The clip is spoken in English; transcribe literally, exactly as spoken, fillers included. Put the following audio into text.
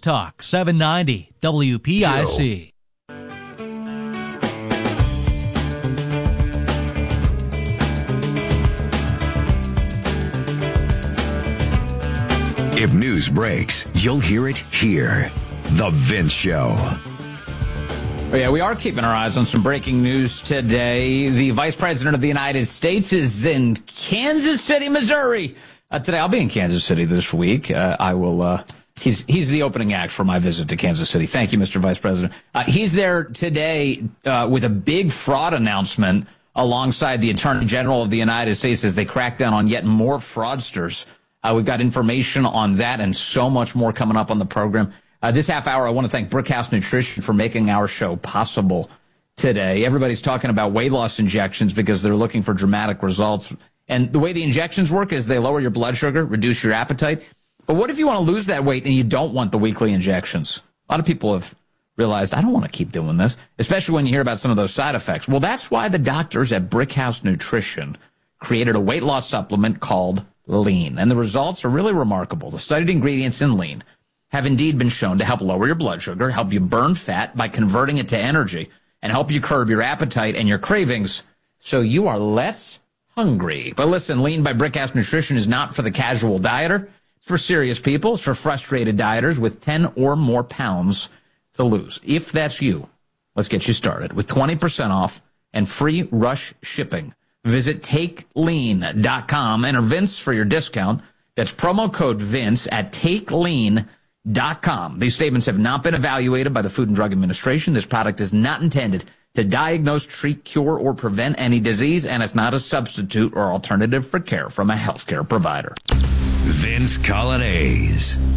Talk seven ninety W P I C. If news breaks, you'll hear it here. The Vince Show. Oh, yeah, we are keeping our eyes on some breaking news today. The Vice President of the United States is in Kansas City, Missouri. Uh, today, I'll be in Kansas City this week. Uh, I will. Uh, he's he's the opening act for my visit to Kansas City. Thank you, Mister Vice President. Uh, he's there today uh, with a big fraud announcement alongside the Attorney General of the United States as they crack down on yet more fraudsters. Uh, we've got information on that and so much more coming up on the program. Uh, this half hour, I want to thank Brickhouse Nutrition for making our show possible today. Everybody's talking about weight loss injections because they're looking for dramatic results. And the way the injections work is they lower your blood sugar, reduce your appetite. But what if you want to lose that weight and you don't want the weekly injections? A lot of people have realized, I don't want to keep doing this, especially when you hear about some of those side effects. Well, that's why the doctors at Brickhouse Nutrition created a weight loss supplement called Lean. And the results are really remarkable. The studied ingredients in Lean have indeed been shown to help lower your blood sugar, help you burn fat by converting it to energy, and help you curb your appetite and your cravings so you are less hungry. But listen, Lean by Brickhouse Nutrition is not for the casual dieter. It's for serious people. It's for frustrated dieters with ten or more pounds to lose. If that's you, let's get you started with twenty percent off and free rush shipping. Visit take lean dot com. Enter Vince for your discount. That's promo code Vince at take lean dot com. These statements have not been evaluated by the Food and Drug Administration. This product is not intended to diagnose, treat, cure, or prevent any disease, and it's not a substitute or alternative for care from a healthcare provider. Vince Coglianese.